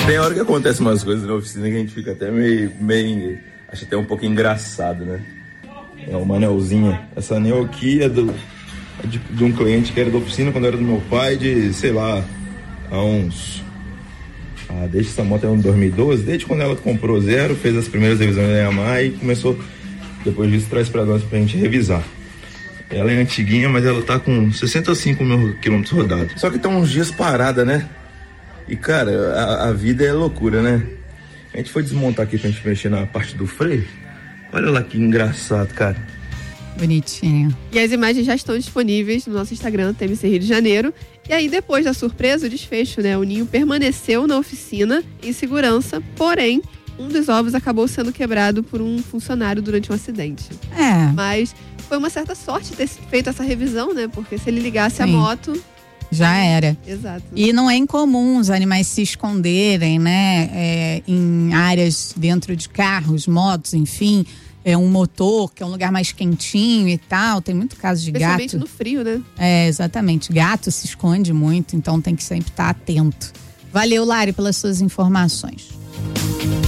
Tem hora que acontece umas coisas na oficina que a gente fica até meio acho até um pouco engraçado, né? É uma anelzinha. Essa anel aqui é de um cliente que era da oficina quando era do meu pai, de, sei lá, há uns... desde essa moto é em 2012, desde quando ela comprou zero, fez as primeiras revisões da Yamaha e começou, depois disso, traz pra nós pra gente revisar. Ela é antiguinha, mas ela tá com 65 mil quilômetros rodados. Só que tá uns dias parada, né? E, cara, a vida é loucura, né? A gente foi desmontar aqui pra gente mexer na parte do freio. Olha lá que engraçado, cara. Bonitinho. E as imagens já estão disponíveis no nosso Instagram, TMC Rio de Janeiro. E aí, depois da surpresa, o desfecho, né? O Ninho permaneceu na oficina em segurança, porém, um dos ovos acabou sendo quebrado por um funcionário durante um acidente. Mas foi uma certa sorte ter feito essa revisão, né? Porque se ele ligasse a moto... Já era. Exato. E não é incomum os animais se esconderem, né? Em áreas dentro de carros, motos, enfim. Um motor, que é um lugar mais quentinho e tal. Tem muito caso de gato. Especialmente no frio, né? Exatamente. Gato se esconde muito, então tem que sempre estar atento. Valeu, Lari, pelas suas informações.